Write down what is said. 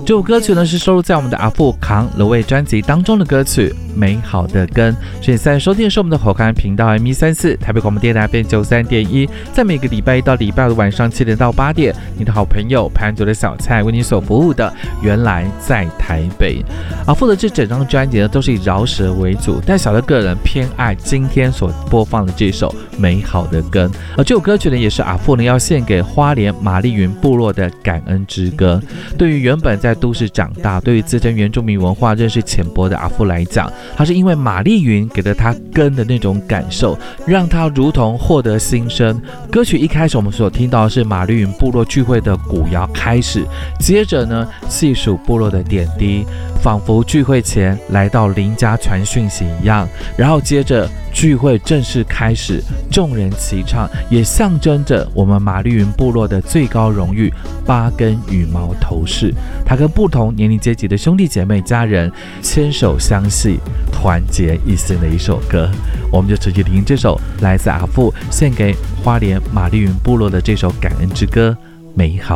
这首歌曲呢是收录在我们的阿富扛了位专辑当中的歌曲《美好的根》。所以现在收听的是我们的火康频道 M134 台北广播电台 FM93.1，在每个礼拜一到礼拜五的晚上7点到8点，你的好朋友潘卓的小菜为你所服务的原来在台北。阿富的这整张专辑呢都是以饶舌为主，但小的个人偏爱今天所播放的这首《美好的根》，而这首歌曲呢也是阿富呢要献给花莲马丽云部落的感恩之歌。对于原本在都市长大，对于自身原住民文化认识浅薄的阿富来讲，他是因为马丽云给了他根的那种感受，让他如同获得新生。歌曲一开始我们所听到的是马丽云部落聚会的鼓谣开始，接着呢细数部落的点滴，仿佛聚会前来到邻家传讯息一样，然后接着聚会正式开始，众人齐唱，也象征着我们马丽云部落的最高荣誉8根羽毛头饰。他跟不同年龄阶级的兄弟姐妹家人牵手相系，团结一心的一首歌。我们就直接听这首来自阿富献给花莲马丽云部落的这首感恩之歌《美好